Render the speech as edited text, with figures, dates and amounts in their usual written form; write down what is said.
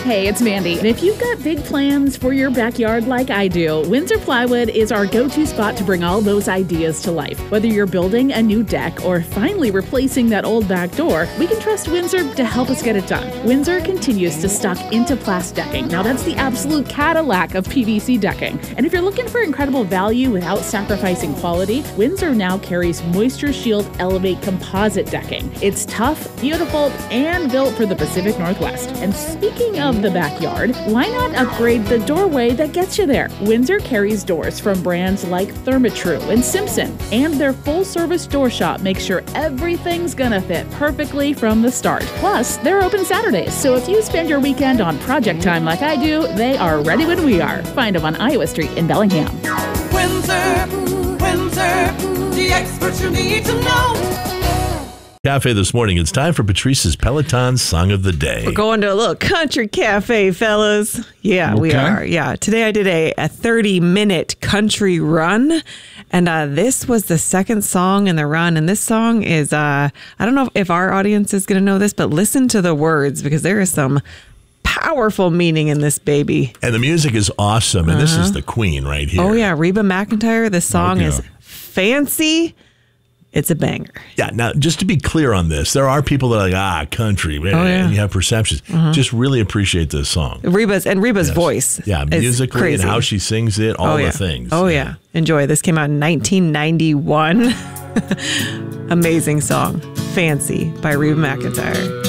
Hey, it's Mandy. And if you've got big plans for your backyard like I do, Windsor Plywood is our go-to spot to bring all those ideas to life. Whether you're building a new deck or finally replacing that old back door, we can trust Windsor to help us get it done. Windsor continues to stock Intaplas decking. Now that's the absolute Cadillac of PVC decking. And if you're looking for incredible value without sacrificing quality, Windsor now carries Moisture Shield Elevate composite decking. It's tough, beautiful, and built for the Pacific Northwest. And speaking of the backyard, why not upgrade the doorway that gets you there? Windsor carries doors from brands like Therma-Tru and Simpson, and their full-service door shop makes sure everything's gonna fit perfectly from the start. Plus, they're open Saturdays, so if you spend your weekend on project time like I do, they are ready when we are. Find them on Iowa Street in Bellingham. Windsor, the experts you need to know. Cafe this morning. It's time for Patrice's Peloton Song of the Day. We're going to a little country cafe, fellas. Yeah, we are. Yeah. Today I did a 30-minute country run, and this was the second song in the run. And this song is, I don't know if our audience is going to know this, but listen to the words because there is some powerful meaning in this baby. And the music is awesome. And this is the queen right here. Oh, yeah. Reba McEntire. This song is fancy. It's a banger. Yeah. Now, just to be clear on this, there are people that are like, country, and you have perceptions. Just really appreciate this song. Reba's voice. Yeah, musically crazy. And how she sings it, all the things. Oh, yeah. Enjoy. This came out in 1991. Amazing song. Fancy by Reba McEntire.